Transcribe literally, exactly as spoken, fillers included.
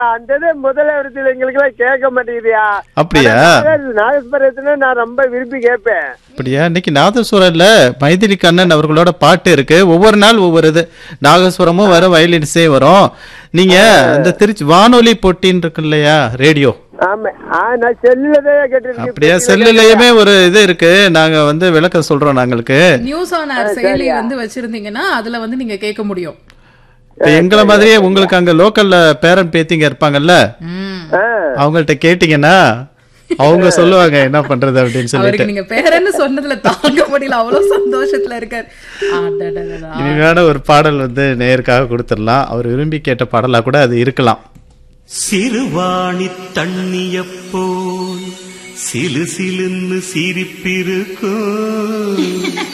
அந்த இது முதல்ல இடத்துல எங்களுக்கு எல்லாம் கேட்க மாட்டேங்குதுயா. அப்படியா? நாகஸ்வரத்துல நான் ரொம்ப விரும்பி கேட்பேன். அப்படியா? இன்னைக்கு நாதஸ்வரம்ல மைதிலி கண்ணன் அவர்களோட பாட்டு இருக்கு. ஒவ்வொரு நாள் ஒவ்வொரு இது நாகஸ்வரமும் வரும், வயலின்ஸே வரும். நீங்க இந்த திருச்சி வானொலி போட்டின்னு இருக்கு இல்லையா, ரேடியோ? ஆமா, நான் செல்லுலதான் கேட்டிருக்கேன். அப்படியா? செல்லுலயுமே ஒரு இது இருக்கு, நாங்க வந்து விளக்கம் சொல்றோம். நாங்களுக்கு நியூஸ் ஆன் ஏர் செயலி வந்து வச்சிருந்தீங்கன்னா அதுல வந்து நீங்க கேட்க முடியும். எங்களை மாதிரியே உங்களுக்கு அங்க லோக்கல்ல பேரன் பேத்திங்க இருப்பாங்கல்ல, அவங்கள்ட்ட கேட்டீங்கன்னா அவங்க சொல்லுவாங்க என்ன பண்றது அப்படின்னு சொல்லிட்டு. நீங்க பேரன்னு சொன்னதுல தாங்க முடியல, அவ்வளவு சந்தோஷத்துல இருக்காரு. இனிமையான ஒரு பாடல் வந்து நேயருக்காக கொடுத்துடலாம். அவர் விரும்பி கேட்ட பாடலா கூட அது இருக்கலாம். சிறுவாணி தண்ணிய போல் சிலு சிலுன்னு சிரிப்பிருக்கும்